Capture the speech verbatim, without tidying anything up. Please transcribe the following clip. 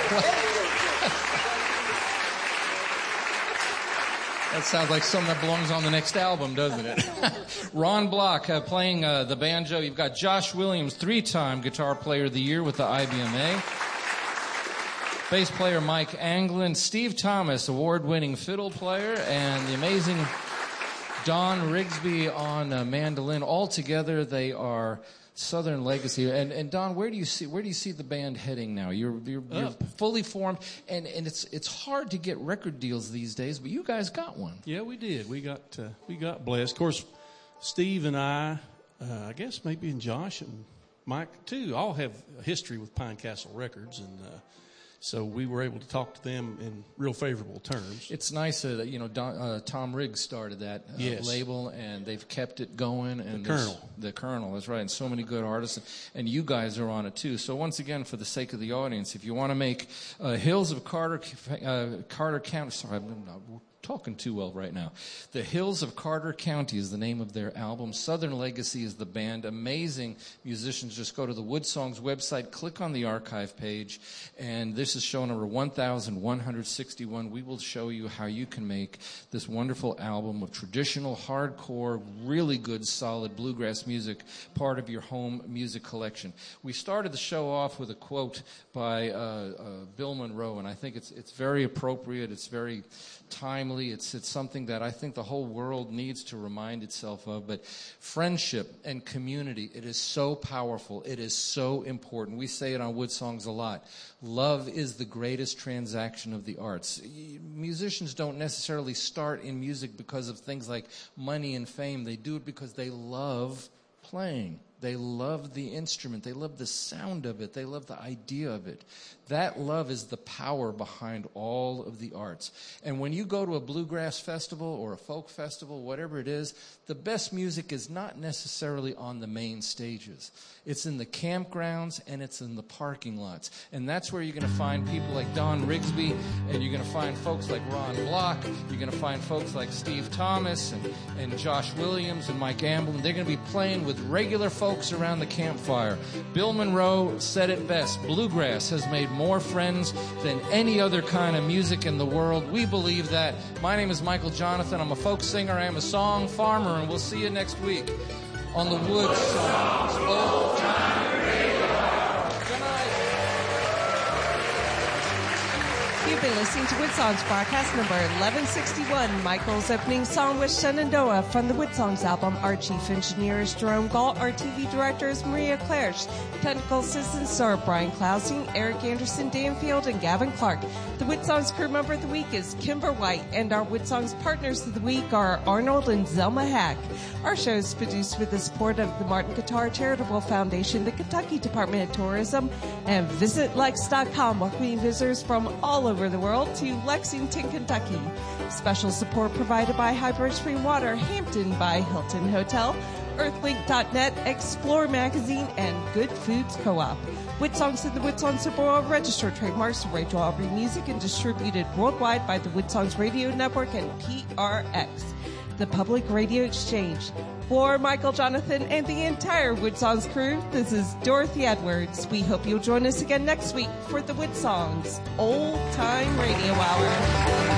That sounds like something that belongs on the next album, doesn't it? Ron Block uh, playing uh, the banjo. You've got Josh Williams, three-time Guitar Player of the Year with the I B M A. Bass player Mike Anglin. Steve Thomas, award-winning fiddle player. And the amazing Don Rigsby on uh, mandolin. All together, they are Southern Legacy. And, and Don, where do you see where do you see the band heading now? You're you're, you're fully formed, and, and it's it's hard to get record deals these days, but you guys got one. Yeah, we did. We got uh, we got blessed. Of course, Steve and I, uh, I guess maybe and Josh and Mike too, all have a history with Pine Castle Records, and uh, so we were able to talk to them in real favorable terms. It's nice uh, that, you know, Don, uh, Tom Riggs started that uh, yes. label, and they've kept it going. And the Colonel. The Colonel, that's right, and so many good artists. And you guys are on it, too. So once again, for the sake of the audience, if you want to make uh, Hills of Carter, uh, Carter County, sorry, I'm not talking too well right now. The Hills of Carter County is the name of their album. Southern Legacy is the band. Amazing musicians. Just go to the Wood Songs website, click on the archive page, and this is show number one thousand one hundred sixty-one. We will show you how you can make this wonderful album of traditional, hardcore, really good, solid bluegrass music part of your home music collection. We started the show off with a quote by uh, uh, Bill Monroe, and I think it's it's very appropriate. It's very timely. It's it's something that I think the whole world needs to remind itself of. But friendship and community, it is so powerful. It is so important. We say it on Wood Songs a lot. Love is the greatest transaction of the arts. Musicians don't necessarily start in music because of things like money and fame. They do it because they love playing. They love the instrument. They love the sound of it. They love the idea of it. That love is the power behind all of the arts. And when you go to a bluegrass festival or a folk festival, whatever it is, the best music is not necessarily on the main stages. It's in the campgrounds and it's in the parking lots. And that's where you're going to find people like Don Rigsby, and you're going to find folks like Ron Block. You're going to find folks like Steve Thomas and, and Josh Williams and Mike Amblin. They're going to be playing with regular folks around the campfire. Bill Monroe said it best. Bluegrass has made more friends than any other kind of music in the world. We believe that. My name is Michael Jonathan. I'm a folk singer. I am a song farmer, and we'll see you next week on the Wood Songs Old Time Radio Hour. Good night. You've been listening to Wood Songs broadcast number eleven sixty-one. Michael's opening song was Shenandoah from the Wood Songs album. Our chief engineer is Jerome Galt. Our T V director is Maria Claridge. Technical assistants are Brian Klausing, Eric Anderson, Danfield, and Gavin Clark. The Wood Songs crew member of the week is Kimber White, and our Wood Songs partners of the week are Arnold and Zelma Hack. Our show is produced with the support of the Martin Guitar Charitable Foundation, the Kentucky Department of Tourism, and Visit Lex dot com, welcoming visitors from all over the world to Lexington, Kentucky. Special support provided by Highbridge Spring Water, Hampton by Hilton Hotel, Earthlink dot net, Explore Magazine, and Good Foods Co-op. Wood Songs and the Wood Songs are registered trademarks of Rachel Aubrey Music and distributed worldwide by the Wood Songs Radio Network and P R X, the Public Radio Exchange. For Michael Jonathan and the entire Wood Songs crew, this is Dorothy Edwards. We hope you'll join us again next week for the Wood Songs Old Time Radio Hour.